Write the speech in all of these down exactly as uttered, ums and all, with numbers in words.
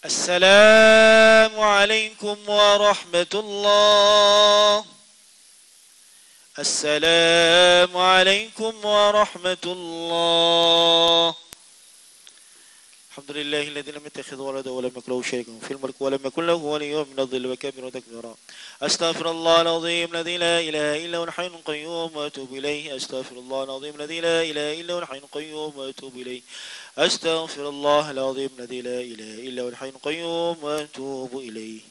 Assalamualaikum warahmatullahi. Assalamualaikum warahmatullahi. Alhamdulillahilladzi lam yattakhidh walada wa lam yakul lahu syarikun fil mulki wa lam yakul lahu waliyyun min adh-dhilli wa kabbirhu takbira. Astaghfirullahal azim alladzi la ilaha illa huwal hayyul qayyum wa atubu ilayh. Astaghfirullahal azim alladzi la ilaha illa huwal hayyul qayyum wa atubu ilayh. Astaghfirullahal azim alladzi la ilaha illa huwal hayyul qayyum wa atubu ilayh.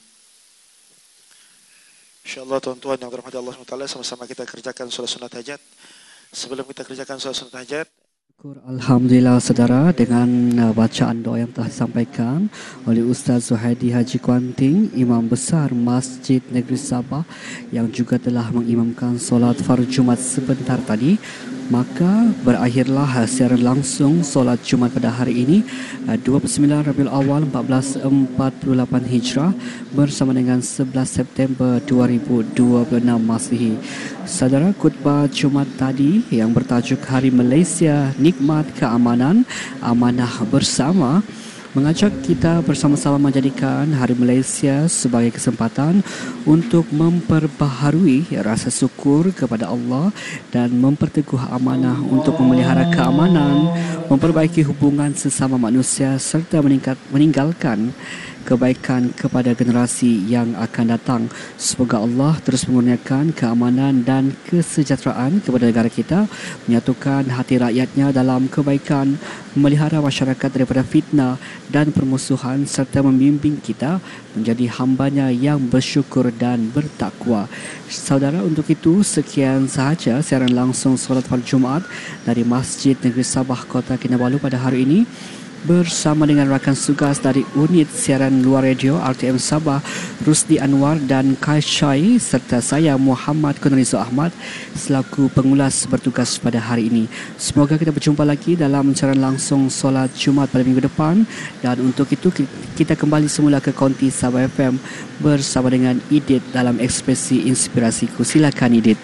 Insyaallah tuan-tuan yang dirahmati Allah subhanahu wa taala, sama-sama kita kerjakan solat sunat hajat. Sebelum kita kerjakan solat sunat hajat, Alhamdulillah saudara, dengan bacaan doa yang telah disampaikan oleh Ustaz Zuhaidi Haji Kuanting, Imam Besar Masjid Negeri Sabah yang juga telah mengimamkan solat fardu Jumaat sebentar tadi, maka berakhirlah siaran langsung solat Jumaat pada hari ini dua puluh sembilan Rabiul Awal seribu empat ratus empat puluh lapan Hijrah bersama dengan sebelas September dua ribu dua puluh enam Masihi. Saudara, khutbah Jumaat tadi yang bertajuk Hari Malaysia Nikmat Keamanan, Amanah Bersama, mengajak kita bersama-sama menjadikan Hari Malaysia sebagai kesempatan untuk memperbaharui rasa syukur kepada Allah dan memperteguh amanah untuk memelihara keamanan, memperbaiki hubungan sesama manusia serta meningkat, meninggalkan kebaikan kepada generasi yang akan datang. Semoga Allah terus mengurniakan keamanan dan kesejahteraan kepada negara kita, menyatukan hati rakyatnya dalam kebaikan, memelihara masyarakat daripada fitnah dan permusuhan serta membimbing kita menjadi hambanya yang bersyukur dan bertakwa. Saudara, untuk itu sekian sahaja siaran langsung solat fardu Jumaat dari Masjid Negeri Sabah, Kota Kinabalu pada hari ini, bersama dengan rakan tugas dari unit siaran luar radio R T M Sabah, Rusdi Anwar dan Kai Syai, serta saya Muhammad Kunarizo Ahmad selaku pengulas bertugas pada hari ini. Semoga kita berjumpa lagi dalam siaran langsung solat Jumaat pada minggu depan, dan untuk itu kita kembali semula ke konti Sabah F M bersama dengan Idit dalam Ekspresi Inspirasiku. Silakan Idit.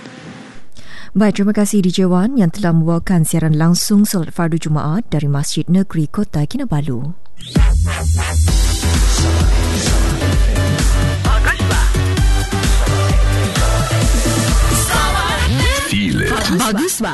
Baik, terima kasih D J Wan yang telah membawakan siaran langsung solat fardu Jumaat dari Masjid Negeri Kota Kinabalu. Baguslah. Baguslah.